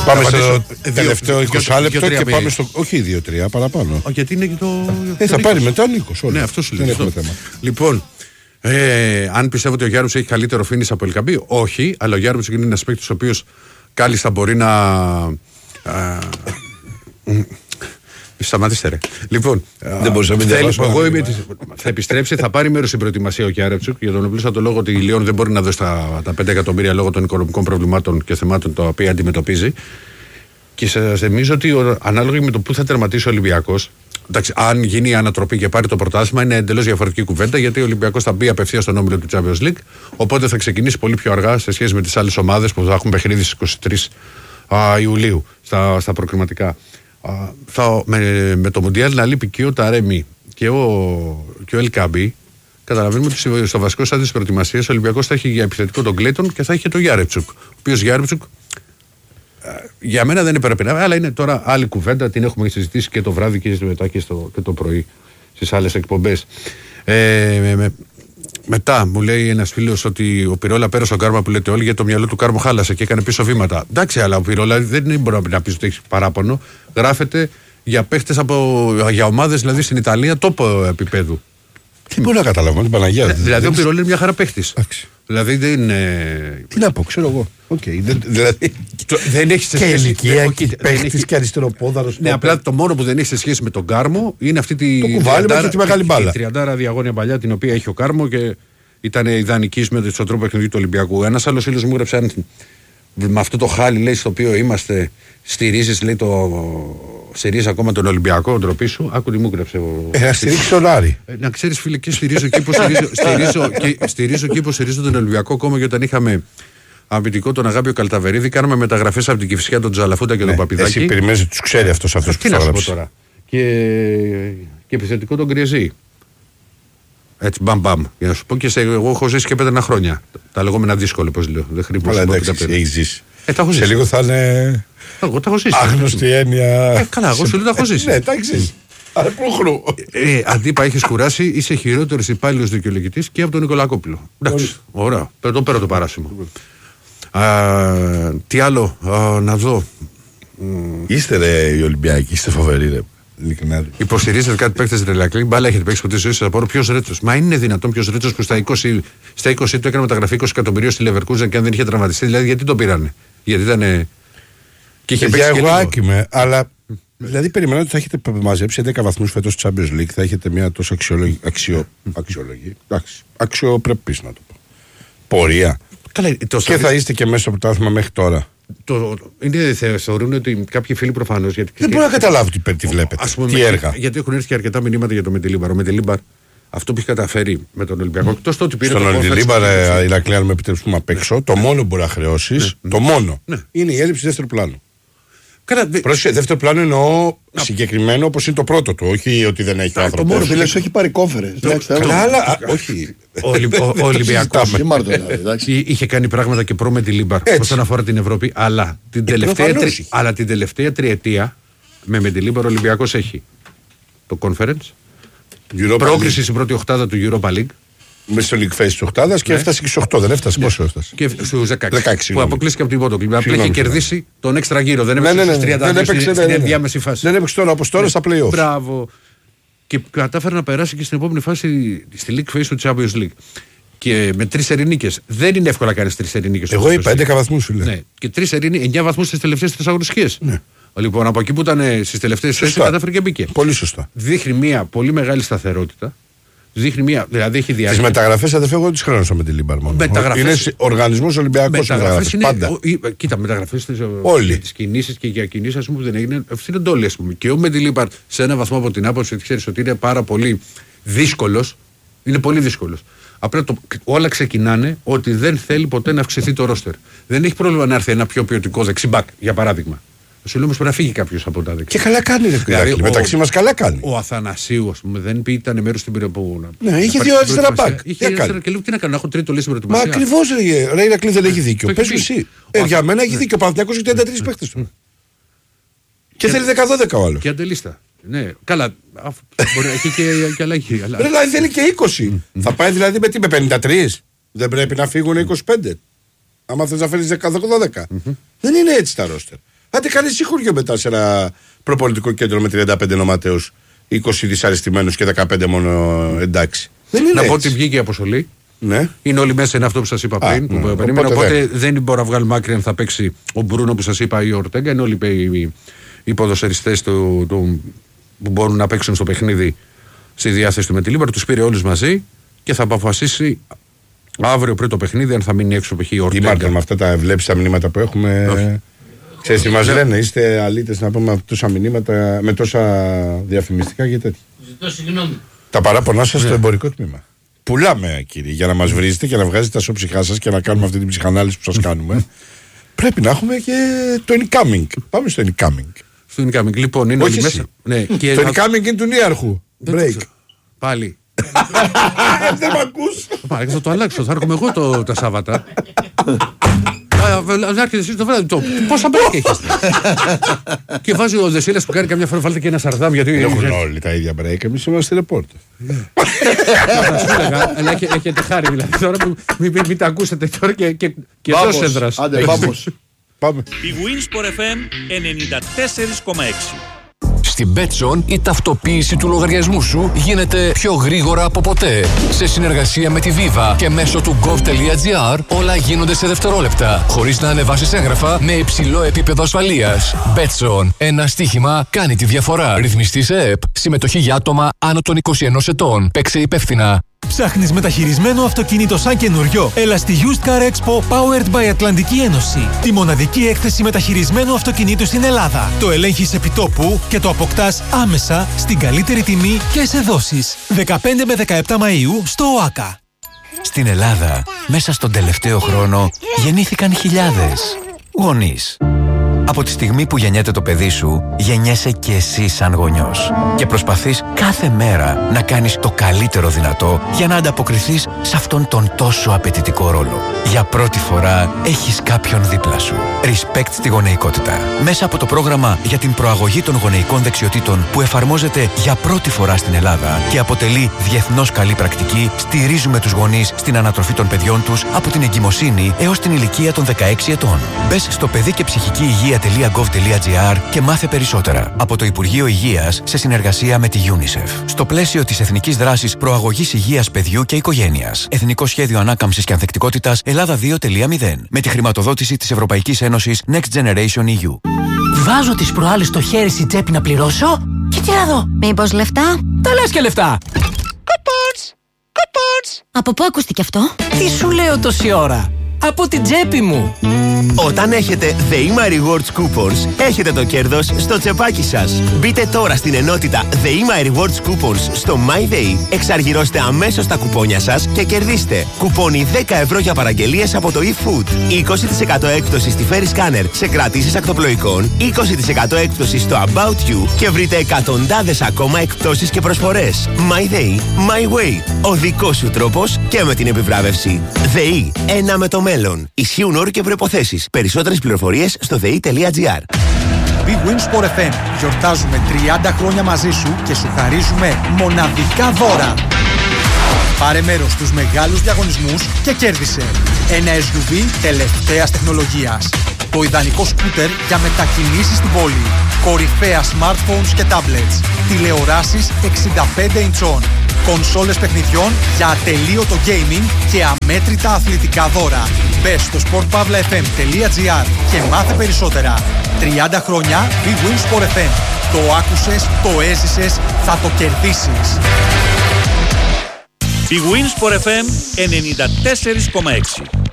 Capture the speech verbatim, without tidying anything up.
Πάμε στο τελευταίο είκοσι λεπτό και πάμε στο. Όχι δύο τρία παραπάνω. Γιατί είναι και το. Ε, θα πάρει μετά ο Νίκος. Ναι, αυτό σου λέει. Λοιπόν, ε, αν πιστεύω ότι ο Γιάννης έχει καλύτερο φίνις από Ελκαμπή, όχι, αλλά ο Γιάννης είναι ένας παίκτης ο οποίος κάλλιστα μπορεί να. Α, σταματήστε ρε. Λοιπόν, δεν μπορούσα να μην διαβάσω. Εγώ είμαι, θα επιστρέψει, θα πάρει μέρος στην προετοιμασία ο Κιάρετσουκ, για τον οποίο το λόγο ότι η Λιόν δεν μπορεί να δώσει τα, τα πέντε εκατομμύρια λόγω των οικονομικών προβλημάτων και θεμάτων τα οποία αντιμετωπίζει. Και σας θυμίζω ότι ο, ανάλογα με το που θα τερματίσει ο Ολυμπιακός, εντάξει, αν γίνει η ανατροπή και πάρει το πρωτάθλημα, είναι εντελώς διαφορετική κουβέντα, γιατί ο Ολυμπιακός θα μπει απευθείας στον όμιλο του Champions League, οπότε θα ξεκινήσει πολύ πιο αργά σε σχέση με τις άλλες ομάδες που θα έχουν παιχνίδι στις είκοσι τρεις Ιουλίου στα, στα προκριματικά. Θα, με, με το Μουντιάλ να λείπει και ο Ταρέμι και ο, και ο Ελκαμπή, καταλαβαίνουμε ότι στο βασικό στάδιο της προετοιμασίας ο Ολυμπιακός θα έχει για επιθετικό τον Κλέιτον και θα έχει και τον Γιάρετσουκ. Ο οποίος Γιάρετσουκ για μένα δεν έπρεπε να, αλλά είναι τώρα άλλη κουβέντα, την έχουμε συζητήσει και το βράδυ και μετά και, στο, και το πρωί στις άλλες εκπομπές. Ε, με, με, μετά μου λέει ένας φίλος ότι ο Πυρόλα πέρασε ο Κάρμα που λέτε όλοι, γιατί το μυαλό του Κάρμο χάλασε και έκανε πίσω βήματα. Εντάξει, αλλά ο Πυρόλα δεν μπορεί να πει ότι έχει παράπονο. Γράφεται για παίχτες από, για ομάδες δηλαδή στην Ιταλία τόπο επίπεδου. Τι μπορεί να καταλάβω, την Παναγία. Ε, δηλαδή ο Πυρόλα είναι μια χαρά παίχτης. Δηλαδή δεν είναι. Τι να πω, ξέρω εγώ. Okay, δεν, δηλαδή, δεν έχει σε σχέση. Και ηλικία και παίχτης και αριστεροπόδαρος. Ναι, απλά το μόνο που δεν έχει σε σχέση με τον Κάρμο είναι αυτή τη. Το κουβάλι και τη μεγάλη μπάλα. Η τριαντάρα διαγώνια παλιά την οποία έχει ο Κάρμο και ήταν ιδανική με τον τρόπο παιχνιδιού του Ολυμπιακού. Ένας άλλος φίλος μου έγραψε αν με αυτό το χάλι λέει στο οποίο είμαστε, στηρίζεις λέει το. Στηρίζει ακόμα τον Ολυμπιακό, ντροπή σου. Άκου τι μου έγραψε. Ε, να στηρίξει τον Άρη. Ε, να ξέρεις φίλε, και στηρίζω και υποστηρίζω, στηρίζω, και, στηρίζω και υποστηρίζω τον Ολυμπιακό ακόμα και όταν είχαμε αμυντικό τον Αγάπιο Καλταβερίδη, κάναμε μεταγραφές από την Κηφισιά, τον Τζαλαφούτα και ναι, τον Παπιδάκη. Εσύ περιμένεις ότι τους ξέρει αυτός αυτός που θα γράψει. Τώρα. Και, και επιθετικό τον Γκριεζή. Έτσι, μπαμ μπαμ. Για να σου πω και σε, εγώ έχω ζήσει και πέντε χρόνια. Τα λεγόμενα δύσκολα, όπως λέω. Δεν χρειάζεται. Αλλά εντάξει, έχεις ζήσει. Ε, τα έχω ζήσει. Σε λίγο θα είναι. Εγώ τα έχω ζήσει. Άγνωστη έννοια. Ε, καλά, εγώ σου λέω τα έχω ζήσει. Ναι, τα έχεις. Αλλά πρόχρου. Ε, αντίπα, έχεις κουράσει, είσαι χειρότερος υπάλληλος δικαιολογητής και από τον Νικολακόπουλο. Εντάξει, ωραία. Το πέρα το παράσημο. Τι άλλο να δω. Είστε ρε οι Ολυμπιακοί, είστε φοβεροί ρε. Υποστηρίζετε κάτι παίκτες ρελακλή, μπάλα έχετε παίξει ποτέ στη ζωή σας, απορώ ποιος Ρέτσος. Μα είναι δυνατόν ποιος Ρέτσος που στα είκοσι, στα είκοσι του έκανε μεταγραφή είκοσι εκατομμυρίων στη Leverkusen και αν δεν είχε τραυματιστεί, δηλαδή γιατί τον πήρανε. Γιατί ήταν. Και είχε παίξει. Εγώ άκοιμαι, αλλά. Δηλαδή περιμένω ότι θα έχετε μαζέψει έντεκα βαθμούς φέτος στο Champions League, θα έχετε μια τόσο αξιολογή. Αξιο, αξιολογή. Εντάξει. Αξιοπρεπής να το πω. Πορεία. Καλά, το και θα είστε και μέσα στο πρωτάθλημα μέχρι τώρα. Το, είναι, θεωρούν ότι κάποιοι φίλοι προφανώς. Γιατί, δεν μπορώ να καταλάβω τι, τι βλέπετε. Ας πούμε, τι με, έργα. Γιατί έχουν έρθει και αρκετά μηνύματα για το Μεντιλίμπαρ. Ο Μεντιλίμπαρ αυτό που έχει καταφέρει με τον Ολυμπιακό. Εκτός το ότι πήρε. Στον Μεντιλίμπαρ, Ηρακλή, αν με επιτρέψουμε απ' έξω, το μόνο που μπορεί να χρεώσει, ναι, το μόνο, ναι, είναι η έλλειψη δεύτερου πλάνου. Καλά, δε... Πρόσεχε, δεύτερο πλάνο εννοώ να... συγκεκριμένο όπως είναι το πρώτο του, όχι ότι δεν έχει άνθρωπο. Το μόνο που λες έχει πάρει κόφερες. Καλά, αλλά όχι. Ο Ολυμπιακός είχε κάνει πράγματα και προ με τη Λίμπαρ όσον αφορά την Ευρώπη, αλλά την τελευταία τριετία με με τη Λίμπαρ ο Ολυμπιακός έχει το Conference, πρόκριση στην πρώτη οχτάδα του Europa League. Μέσα στο League Phase τη οχτάδα και έφτασε και στου οκτώ. Δεν έφτασε, πόσο έφτασε. Και στους δεκαέξι. Που αποκλείστηκε από την Πότοκλη. Απλά είχε κερδίσει τον έξτρα γύρο. Δεν έπαιξε στους τριάντα στην ενδιάμεση φάση. Δεν έπαιξε τώρα όπως τώρα στα play-off. Μπράβο. Και κατάφερε να περάσει και στην επόμενη φάση στη League Phase του Champions League. Και με τρεις ερηνίκες. Δεν είναι εύκολο να κάνεις τρεις ερηνίκες. Εγώ είπα έντεκα βαθμούς σου λέει. Και τρεις ερηνίκες, εννιά βαθμούς στις τελευταίες τρεις αγωνιστικές. Λοιπόν, από εκεί που ήταν στις τελευταίες θέσεις κατάφερε και μπήκε. Πολύ σωστά. Δείχνει μια πολύ μεγάλη σταθερότητα. Δείχνει μια. Δηλαδή έχει διάρκεια. Τις μεταγραφές αδερφέ, εγώ τις χρέωσα με τη Λίμπαρ μόνο. Είναι οργανισμός Ολυμπιακός μεταγραφές. Είναι, πάντα. Ο, ο, κοίτα, μεταγραφές Όλοι. Για τις κινήσεις και για κινήσεις ας πούμε, που δεν έγινε. Ευθύνονται όλοι. Ας πούμε. Και ο με τη Λίμπαρ σε ένα βαθμό από την άποψη ότι ξέρεις ότι είναι πάρα πολύ δύσκολος. Είναι πολύ δύσκολος. Απλά το, όλα ξεκινάνε ότι δεν θέλει ποτέ να αυξηθεί το ρόστερ. Δεν έχει πρόβλημα να έρθει ένα πιο ποιοτικό δεξιμπάκ, για παράδειγμα. Σου λέω όμως πρέπει να φύγει κάποιος από τα δεξιά. Και καλά κάνει, ρε δηλαδή, ο, μεταξύ μας καλά κάνει. Ο Αθανασίου, ας πούμε, δεν ήταν μέρος στην περιοχή. Ναι, είχε δύο αριστερά μπακ. Είχε αριστερά και λέω τι να κάνω, να έχω τρίτο λύση προετοιμασία. Μα ακριβώς, ρε Ηρακλή δεν έχει δίκιο. Πες μου εσύ. Για μένα έχει δίκιο. Ο Παναθηναϊκός έχει τριάντα τρεις παίχτες του. Και θέλει δέκα δώδεκα ο άλλος. Και αντελίστα. Ναι, καλά. Μπορεί να έχει και αλλαγή. Ρε δηλαδή θέλει και είκοσι. Θα πάει δηλαδή με τι, με πενήντα τρία. Δεν πρέπει να φύγουν είκοσι πέντε. Άμα θες να φέρεις δέκα δώδεκα. Δεν είναι έτσι τα ρόστερ. Άντε κάνει συγχωριό μετά σε ένα προπονητικό κέντρο με τριάντα πέντε νοματέους, είκοσι δυσαρεστημένους και δεκαπέντε μόνο εντάξει. Δεν είναι να έτσι. πω ότι βγήκε η αποστολή. Ναι. Είναι όλοι μέσα, είναι αυτό που σας είπα πριν. Α, που ναι. Περίμενα, οπότε οπότε δεν, δεν μπορώ να βγάλουμε άκρη αν θα παίξει ο Μπρούνο που σας είπα ή ο Ορτέγκα. Είναι όλοι οι, οι, οι ποδοσφαιριστές του, του, που μπορούν να παίξουν στο παιχνίδι στη διάθεση του με τη Λίμπερ. Τους πήρε όλους μαζί και θα αποφασίσει αύριο πριν το παιχνίδι αν θα μείνει έξω π.χ. ο Ορτέγκα. Μάρκα, με αυτά τα βλέπεις τα μηνύματα που έχουμε. Ξέρεις τι μας λένε, είστε αλήτες να πούμε τόσα μηνύματα με τόσα διαφημιστικά και τέτοια. Ζητώ συγγνώμη. Τα παράπονά σας στο εμπορικό τμήμα. Πουλάμε, κύριε, για να μας βρίζετε και να βγάζετε τα σώψυχά σας και να κάνουμε αυτή την ψυχανάλυση που σας κάνουμε. Πρέπει να έχουμε και το incoming. Πάμε στο incoming. Στο incoming, λοιπόν, είναι όλοι μέσα. Ναι, και το incoming είναι του Νίαρχου. Break. Πάλι. Δεν μ' ακούς. Πάλι, θα το αλλάξω. Θα έρχομαι εγώ το, τα Σάββατα. Να έρχεται εσείς το βράδυ. Πόσα break έχετε. Και βάζει ο Δεσίλας που κάνει καμιά φορά, βάλτε και ένα σαρδάμ. Γιατί έχουν όλοι τα ίδια break. Εμείς είμαστε ρεπόρτερ. Αλλά έχετε χάρη δηλαδή. Τώρα μην τα ακούσετε τώρα και εντός έδρας. Άντε, πάμε. Η Winsport εφ εμ ενενήντα τέσσερα κόμμα έξι. Στην Betson η ταυτοποίηση του λογαριασμού σου γίνεται πιο γρήγορα από ποτέ. Σε συνεργασία με τη Viva και μέσω του gov.gr όλα γίνονται σε δευτερόλεπτα, χωρίς να ανεβάσεις έγγραφα με υψηλό επίπεδο ασφαλείας. Betson. Ένα στοίχημα κάνει τη διαφορά. Ρυθμιστή σε ΕΕΠ. Συμμετοχή για άτομα άνω των είκοσι ενός ετών. Παίξε υπεύθυνα. Ψάχνεις μεταχειρισμένο αυτοκίνητο σαν καινούριο? Έλα στη Used Car Expo Powered by Ατλαντική Ένωση. Τη μοναδική έκθεση μεταχειρισμένου αυτοκινήτου στην Ελλάδα. Το ελέγχεις επί τόπου και το αποκτάς άμεσα στην καλύτερη τιμή και σε δόσεις. δεκαπέντε με δεκαεπτά Μαΐου στο ΟΑΚΑ. Στην Ελλάδα, μέσα στον τελευταίο χρόνο, γεννήθηκαν χιλιάδες γονείς. Από τη στιγμή που γεννιέται το παιδί σου, γεννιέσαι και εσύ σαν γονιός. Και προσπαθείς κάθε μέρα να κάνεις το καλύτερο δυνατό για να ανταποκριθείς σε αυτόν τον τόσο απαιτητικό ρόλο. Για πρώτη φορά έχεις κάποιον δίπλα σου. Respect στη γονεϊκότητα. Μέσα από το πρόγραμμα για την προαγωγή των γονεϊκών δεξιοτήτων που εφαρμόζεται για πρώτη φορά στην Ελλάδα και αποτελεί διεθνώς καλή πρακτική, στηρίζουμε τους γονείς στην ανατροφή των παιδιών τους από την εγκυμοσύνη έως την ηλικία των δεκαέξι ετών. Μπες στο παιδί και ψυχική υγεία .gov.gr και μάθε περισσότερα από το Υπουργείο Υγείας σε συνεργασία με τη UNICEF. Στο πλαίσιο της Εθνικής Δράσης Προαγωγής Υγείας Παιδιού και Οικογένειας. Εθνικό Σχέδιο Ανάκαμψης και Ανθεκτικότητας Ελλάδα δύο κόμμα μηδέν. Με τη χρηματοδότηση της Ευρωπαϊκής Ένωσης Next Generation ι γιου. Βάζω τις προάλλες στο χέρι στην τσέπη να πληρώσω και τι να δω. Μήπως λεφτά? Τα λες και λεφτά. Κουπόνς! Κουπόνς! Από πού ακούστηκε αυτό? Τι σου λέω τόση ώρα? Από την τσέπη μου. Όταν έχετε The Ema Rewards Coupons, έχετε το κέρδος στο τσεπάκι σας. Μπείτε τώρα στην ενότητα The Ema Rewards Coupons στο MyDay, εξαργυρώστε αμέσως τα κουπόνια σας και κερδίστε κουπόνι δέκα ευρώ για παραγγελίες από το eFood, είκοσι τοις εκατό έκπτωση στη Ferry Scanner σε κρατήσεις ακτοπλοϊκών, είκοσι τοις εκατό έκπτωση στο About You και βρείτε εκατοντάδες ακόμα εκπτώσεις και προσφορές. MyDay, My Way. Ο δικός σου τρόπος και με την επιβράβευση. ΔΕΗ. Ένα με το μέλλον. Ισχύουν όροι και προϋποθέσεις. Περισσότερες πληροφορίες στο δε ι.gr. Big Win Sport εφ εμ. Γιορτάζουμε τριάντα χρόνια μαζί σου και σου χαρίζουμε μοναδικά δώρα. Πάρε μέρος στους μεγάλους διαγωνισμούς και κέρδισε ένα ες γιου βι τελευταίας τεχνολογίας. Το ιδανικό σκούτερ για μετακινήσεις στην πόλη. Κορυφαία smartphones και tablets. Τηλεοράσεις εξήντα πέντε ιντσών. Κονσόλες παιχνιδιών για ατελείωτο gaming και αμέτρητα αθλητικά δώρα. Μπες στο sport pavla f m τελεία gr και μάθε περισσότερα. τριάντα χρόνια Big Win Sport εφ εμ. Το άκουσες, το έζησες, θα το κερδίσεις. Big Win Sport εφ εμ ενενήντα τέσσερα κόμμα έξι.